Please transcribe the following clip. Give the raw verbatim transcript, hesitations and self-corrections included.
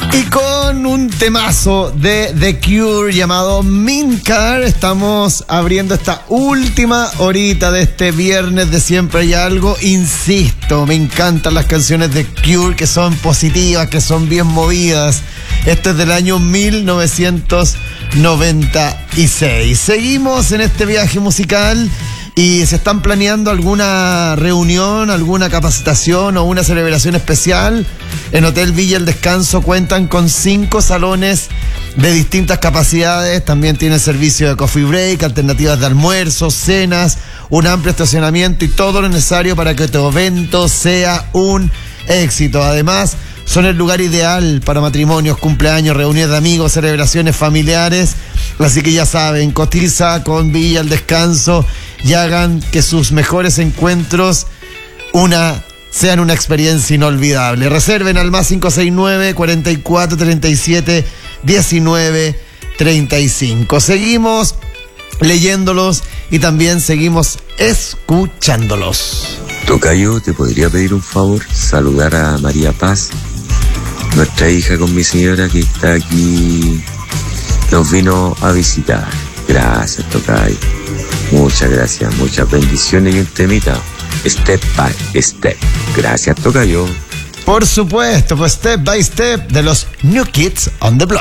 Y con un temazo de The Cure llamado Mean Car, estamos abriendo esta última horita de este viernes de Siempre Hay Algo. Insisto, me encantan las canciones de Cure, que son positivas, que son bien movidas. Este es del año mil novecientos noventa y seis. Seguimos en este viaje musical. ¿Y se están planeando alguna reunión, alguna capacitación o una celebración especial? En Hotel Villa El Descanso cuentan con cinco salones de distintas capacidades. También tienen servicio de coffee break, alternativas de almuerzos, cenas, un amplio estacionamiento y todo lo necesario para que tu evento sea un éxito. Además, son el lugar ideal para matrimonios, cumpleaños, reuniones de amigos, celebraciones familiares. Así que ya saben, cotiza con Villa El Descanso y hagan que sus mejores encuentros una, sean una experiencia inolvidable. Reserven al más cinco seis nueve, cuarenta y cuatro, treinta y siete, diecinueve, treinta y cinco. Seguimos leyéndolos y también seguimos escuchándolos. Tocayo, ¿te podría pedir un favor? Saludar a María Paz, nuestra hija con mi señora que está aquí, nos vino a visitar. Gracias, Tocayo. Muchas gracias, muchas bendiciones y un temita. Step by Step. Gracias, Tocayo. Por supuesto, pues Step by Step de los New Kids on the Block.